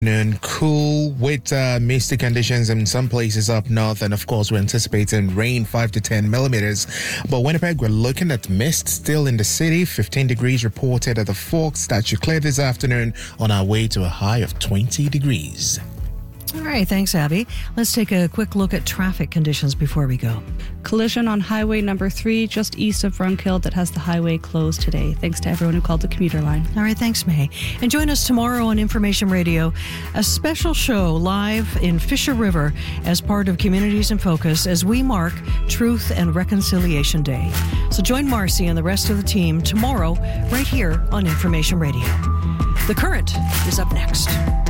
Cool with misty conditions in some places up north, and of course we're anticipating rain 5 to 10 millimeters. But Winnipeg, we're looking at mist still in the city. 15 degrees reported at the Forks. That should clear this afternoon on our way to a high of 20 degrees. All right, thanks, Abby. Let's take a quick look at traffic conditions before we go. Collision on highway number 3, just east of Runkill, that has the highway closed today. Thanks to everyone who called the commuter line. All right, thanks, May. And join us tomorrow on Information Radio, a special show live in Fisher River as part of Communities in Focus as we mark Truth and Reconciliation Day. So join Marcy and the rest of the team tomorrow right here on Information Radio. The Current is up next.